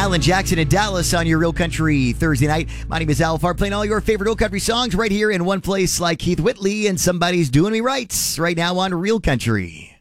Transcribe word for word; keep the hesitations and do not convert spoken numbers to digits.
Alan Jackson in Dallas on your Real Country Thursday night. My name is Al Farr, playing all your favorite Real Country songs right here in one place, like Keith Whitley and Somebody's Doing Me Right, right now on Real Country.